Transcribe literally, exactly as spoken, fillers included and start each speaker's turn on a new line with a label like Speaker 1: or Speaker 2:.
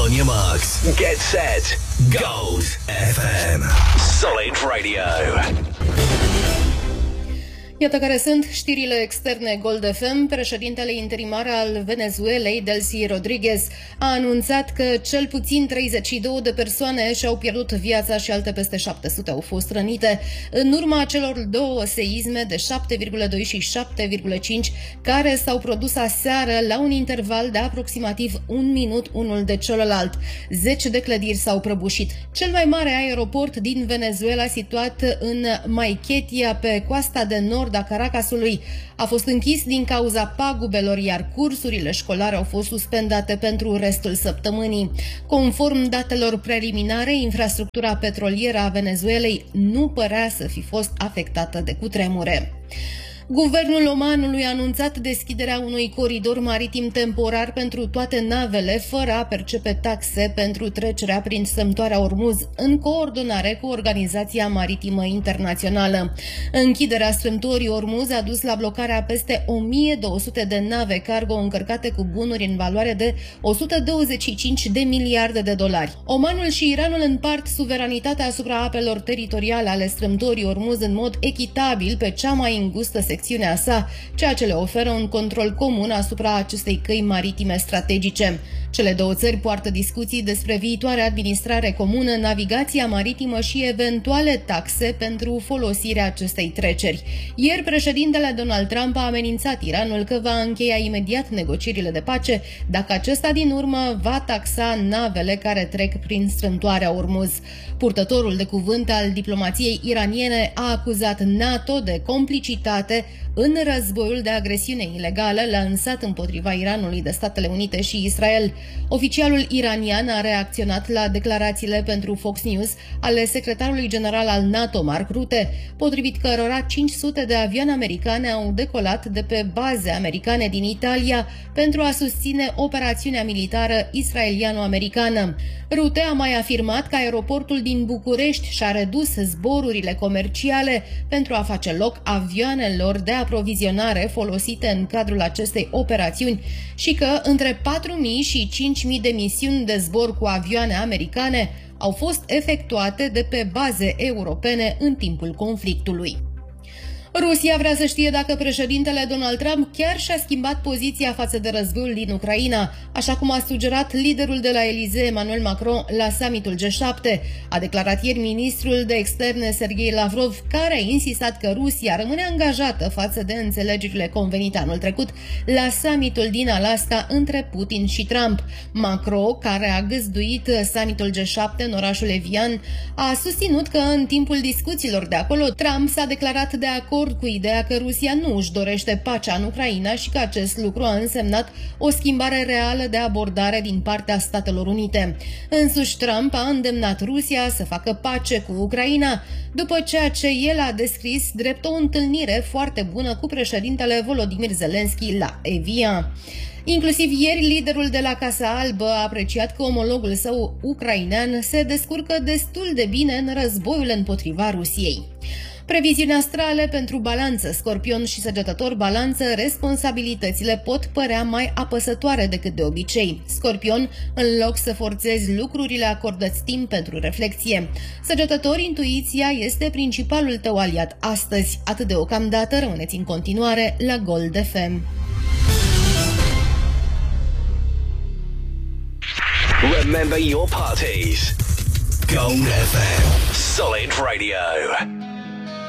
Speaker 1: on your marks. Get set. Gold F M. Solid Radio.
Speaker 2: Iată care sunt știrile externe Gold F M. Președintele interimar al Venezuelei, Delcy Rodriguez, a anunțat că cel puțin treizeci și două de persoane și-au pierdut viața și alte peste șapte sute au fost rănite în urma celor două seisme de șapte virgulă doi și șapte virgulă cinci care s-au produs aseară la un interval de aproximativ un minut unul de celălalt. Zece de clădiri s-au prăbușit. Cel mai mare aeroport din Venezuela, situat în Maiquetía, pe coasta de nord a Caracasului, a fost închis din cauza pagubelor, iar cursurile școlare au fost suspendate pentru restul săptămânii. Conform datelor preliminare, infrastructura petrolieră a Venezuelei nu părea să fi fost afectată de cutremure. Guvernul Omanului a anunțat deschiderea unui coridor maritim temporar pentru toate navele, fără a percepe taxe pentru trecerea prin strâmtoarea Ormuz, în coordonare cu Organizația Maritimă Internațională. Închiderea strâmtorii Ormuz a dus la blocarea a peste o mie două sute de nave cargo încărcate cu bunuri în valoare de o sută douăzeci și cinci de miliarde de dolari. Omanul și Iranul împart suveranitatea asupra apelor teritoriale ale strâmtorii Ormuz în mod echitabil pe cea mai îngustă secțiune secțiunea sa, ceea ce le oferă un control comun asupra acestei căi maritime strategice. Cele două țări poartă discuții despre viitoarea administrare comună, navigația maritimă și eventuale taxe pentru folosirea acestei treceri. Ieri, președintele Donald Trump a amenințat Iranul că va încheia imediat negocierile de pace dacă acesta din urmă va taxa navele care trec prin strâmtoarea Ormuz. Purtătorul de cuvânt al diplomației iraniene a acuzat NATO de complicitate în războiul de agresiune ilegală lansat împotriva Iranului de Statele Unite și Israel. Oficialul iranian a reacționat la declarațiile pentru Fox News ale secretarului general al NATO, Mark Rutte, potrivit cărora cinci sute de avioane americane au decolat de pe baze americane din Italia pentru a susține operațiunea militară israeliano-americană. Rutte a mai afirmat că aeroportul din București și-a redus zborurile comerciale pentru a face loc avioanelor de aprovizionare folosite în cadrul acestei operațiuni și că între patru mii și cinci mii de misiuni de zbor cu avioane americane au fost efectuate de pe baze europene în timpul conflictului. Rusia vrea să știe dacă președintele Donald Trump chiar și-a schimbat poziția față de războiul din Ucraina, așa cum a sugerat liderul de la Elysee, Emmanuel Macron, la summitul G șapte. A declarat ieri ministrul de externe Sergei Lavrov, care a insistat că Rusia rămâne angajată față de înțelegerile convenite anul trecut la summitul din Alaska între Putin și Trump. Macron, care a găzduit summitul G șapte în orașul Evian, a susținut că în timpul discuțiilor de acolo, Trump s-a declarat de acord cu ideea că Rusia nu își dorește pacea în Ucraina și că acest lucru a însemnat o schimbare reală de abordare din partea Statelor Unite. Însuși Trump a îndemnat Rusia să facă pace cu Ucraina, după ceea ce el a descris drept o întâlnire foarte bună cu președintele Volodymyr Zelensky la Evian. Inclusiv ieri, liderul de la Casa Albă a apreciat că omologul său ucrainean se descurcă destul de bine în războiul împotriva Rusiei. Previziuni astrale pentru Balanță, Scorpion și Săgetător Balanță, responsabilitățile pot părea mai apăsătoare decât de obicei. Scorpion, în loc să forțezi lucrurile, acordă-ți timp pentru reflexie. Săgetător, intuiția este principalul tău aliat astăzi. Atât deocamdată, rămâneți în continuare la Gold F M.
Speaker 1: Remember your parties. Gold F M. Solid Radio.